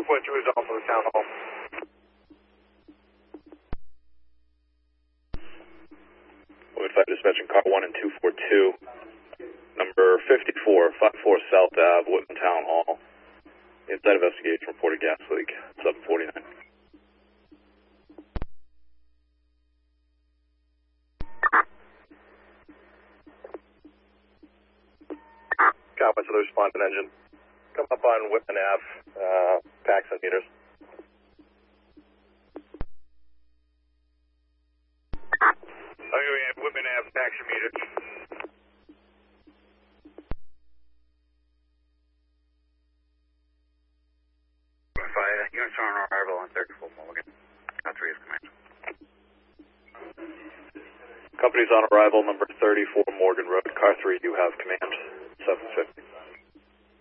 242 is off of the town hall. Wood 5 dispatching car 1 and 242. Number 54, 54 South Ave, Whitman Town Hall. Inside investigation, reported gas leak, 749. Copy to the responding engine. Come up on Whitman Ave, Paxson meters. I'm going to Whitman Ave, Paxson meters. Units are on arrival on 34 Mulligan. Car 3 is command. Company's on arrival, number 34 Morgan Road, car 3, you have command, 750.